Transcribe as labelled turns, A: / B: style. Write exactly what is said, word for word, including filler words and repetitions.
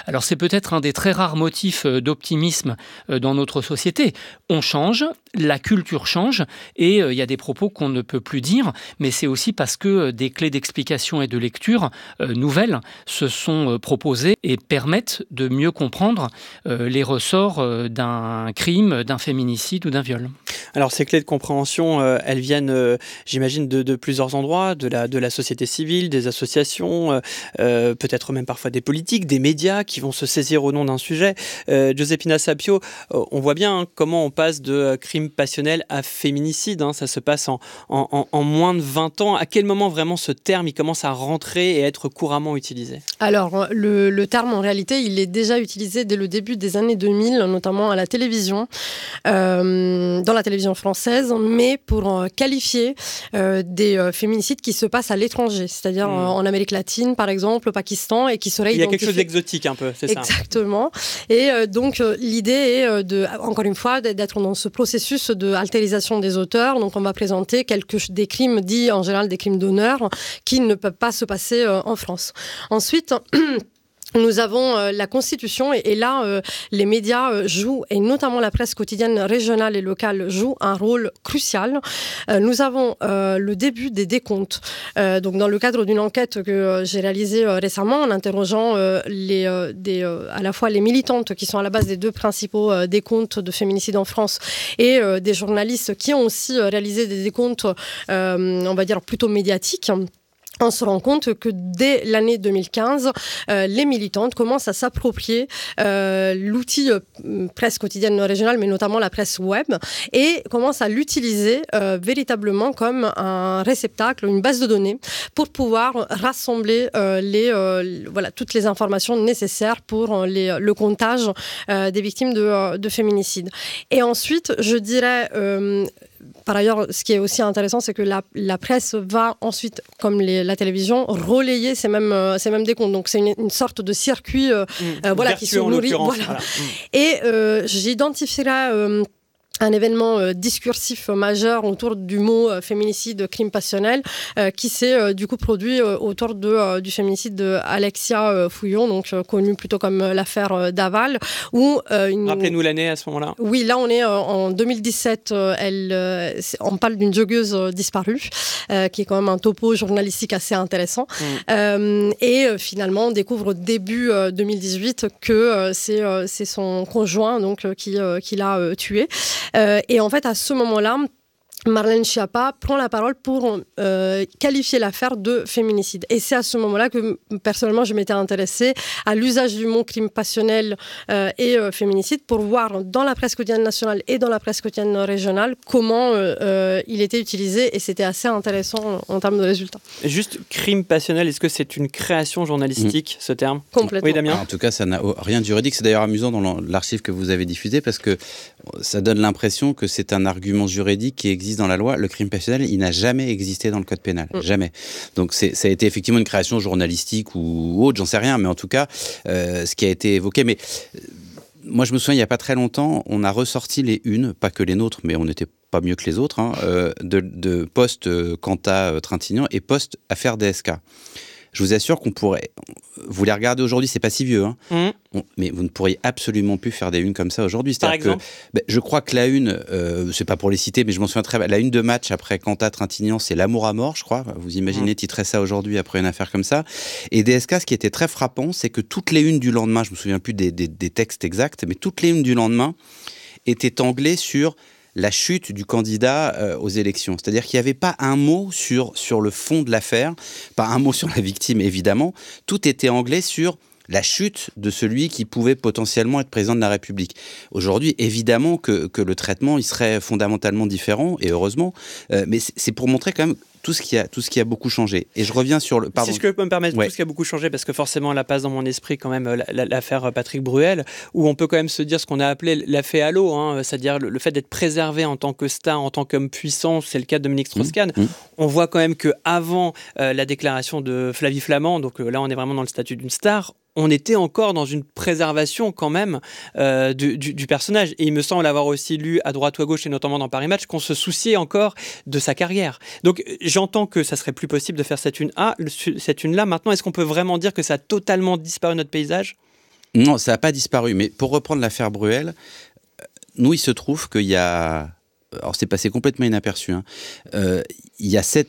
A: Alors c'est peut-être un des très rares motifs d'optimisme dans notre société. On change, la culture change et il y a des propos qu'on ne peut plus dire, mais c'est aussi parce que des clés d'explication et de lecture euh, nouvelles se sont proposées et permettent de mieux comprendre euh, les ressorts euh, d'un crime, d'un féminicide ou d'un viol.
B: Alors ces clés de compréhension, euh, elles viennent, euh, j'imagine, de, de plusieurs endroits, de la, de la société civile, des associations, euh, euh, peut-être même parfois des politiques, des médias qui vont se saisir au nom d'un sujet. Euh, Giuseppina Sapio, euh, on voit bien hein, comment on passe de euh, crime passionnel à féminicide. Hein, ça se passe en, en, en moins de vingt ans. À quel moment vraiment ce terme il commence à rentrer et à être couramment utilisé ?
C: Alors, le, le terme, en réalité, il est déjà utilisé dès le début des années deux mille, notamment à la télévision, euh, dans la télévision française, mais pour euh, qualifier euh, des euh, féminicides qui se passent à l'étranger, c'est-à-dire mmh. euh, en Amérique latine, par exemple, au Pakistan, et qui seraient identifiés...
B: Il y a quelque chose d'exotique un peu, c'est ça ?
C: Exactement. Et euh, donc, euh, l'idée est, euh, de, encore une fois, d'être dans ce processus de altérisation des auteurs. Donc, on va présenter quelques, des crimes dits, en général, des crimes d'honneur, qui ne peuvent pas se passer euh, en France. Ensuite... Nous avons euh, la Constitution et, et là, euh, les médias euh, jouent, et notamment la presse quotidienne régionale et locale, joue un rôle crucial. Euh, nous avons euh, le début des décomptes. Euh, donc, dans le cadre d'une enquête que euh, j'ai réalisée euh, récemment, en interrogeant euh, les, euh, des, euh, à la fois les militantes qui sont à la base des deux principaux euh, décomptes de féminicide en France et euh, des journalistes qui ont aussi euh, réalisé des décomptes, euh, on va dire, plutôt médiatiques. On se rend compte que dès l'année deux mille quinze, euh, les militantes commencent à s'approprier euh, l'outil euh, presse quotidienne régionale, mais notamment la presse web, et commencent à l'utiliser euh, véritablement comme un réceptacle, une base de données, pour pouvoir rassembler euh, les, euh, voilà, toutes les informations nécessaires pour les, le comptage euh, des victimes de, de féminicide. Et ensuite, je dirais... Euh, Par ailleurs, ce qui est aussi intéressant, c'est que la, la presse va ensuite, comme les, la télévision, relayer ces mêmes, euh, ces mêmes décomptes. Donc, c'est une, une sorte de circuit euh,
B: mmh,
C: euh, voilà, qui se nourrit. Voilà. Voilà. Mmh. Et euh, j'identifierai... Euh, un événement euh, discursif euh, majeur autour du mot euh, féminicide, crime passionnel, euh, qui s'est euh, du coup produit euh, autour de, euh, du féminicide d'Alexia euh, Fouillon, donc euh, connue plutôt comme euh, l'affaire euh, Daval. Où, euh, une...
B: Rappelez-nous l'année à ce moment-là.
C: Oui, là on est euh, en deux mille dix-sept, euh, elle, euh, on parle d'une joggeuse euh, disparue, euh, qui est quand même un topo journalistique assez intéressant. Mmh. Euh, et euh, finalement, on découvre début euh, deux mille dix-huit que euh, c'est, euh, c'est son conjoint donc, euh, qui, euh, qui l'a euh, tué. Euh, et en fait, à ce moment-là, Marlène Schiappa prend la parole pour euh, qualifier l'affaire de féminicide. Et c'est à ce moment-là que, personnellement, je m'étais intéressée à l'usage du mot crime passionnel euh, et euh, féminicide pour voir dans la presse quotidienne nationale et dans la presse quotidienne régionale comment euh, euh, il était utilisé. Et c'était assez intéressant en, en termes de résultats.
B: Juste, crime passionnel, est-ce que c'est une création journalistique, mmh. ce terme ?
C: Complètement.
B: Oui, Damien ?
D: En tout cas, ça n'a rien de juridique. C'est d'ailleurs amusant dans l'archive que vous avez diffusée parce que ça donne l'impression que c'est un argument juridique qui existe dans la loi. Le crime passionnel, il n'a jamais existé dans le code pénal. Mmh. Jamais. Donc, c'est, ça a été effectivement une création journalistique ou autre, j'en sais rien, mais en tout cas, euh, ce qui a été évoqué. Mais euh, moi, je me souviens, il n'y a pas très longtemps, on a ressorti les unes, pas que les nôtres, mais on n'était pas mieux que les autres, hein, euh, de, de post euh, Quanta euh, Trintignant et post affaire D S K. Je vous assure qu'on pourrait... Vous les regardez aujourd'hui, c'est pas si vieux, hein. Mmh. On, mais vous ne pourriez absolument plus faire des unes comme ça aujourd'hui.
B: Par exemple
D: que, ben, je crois que la une, euh, c'est pas pour les citer, mais je m'en souviens très bien, la une de match après Quanta Trintignant, c'est l'amour à mort, je crois. Vous imaginez mmh. titrer ça aujourd'hui après une affaire comme ça. Et D S K, ce qui était très frappant, c'est que toutes les unes du lendemain, je me souviens plus des, des, des textes exacts, mais toutes les unes du lendemain étaient anglais sur la chute du candidat euh, aux élections. C'est-à-dire qu'il n'y avait pas un mot sur, sur le fond de l'affaire, pas un mot sur la victime, évidemment. Tout était anglais sur la chute de celui qui pouvait potentiellement être président de la République. Aujourd'hui, évidemment que, que le traitement il serait fondamentalement différent, et heureusement, euh, mais c'est, c'est pour montrer quand même tout ce qui a tout ce qui a beaucoup changé. Et je reviens sur le pardon.
B: Si je peux me permettre,
D: ouais.
B: tout ce qui a beaucoup changé, parce que forcément là passe dans mon esprit quand même l'affaire Patrick Bruel, où on peut quand même se dire ce qu'on a appelé l'affaire Halo, hein, c'est-à-dire le, le fait d'être préservé en tant que star, en tant qu'homme puissant. C'est le cas de Dominique Strauss-Kahn. Mmh. On voit quand même que avant euh, la déclaration de Flavie Flament, donc euh, là on est vraiment dans le statut d'une star, on était encore dans une préservation quand même euh, du, du, du personnage. Et il me semble avoir aussi lu à droite ou à gauche, et notamment dans Paris Match, qu'on se souciait encore de sa carrière. Donc j'entends que ça serait plus possible de faire cette une A, cette une là. Maintenant, est-ce qu'on peut vraiment dire que ça a totalement disparu de notre paysage ?
D: Non, ça n'a pas disparu. Mais pour reprendre l'affaire Bruel, nous, il se trouve qu'il y a... Alors, c'est passé complètement inaperçu. Hein. Euh, il y a sept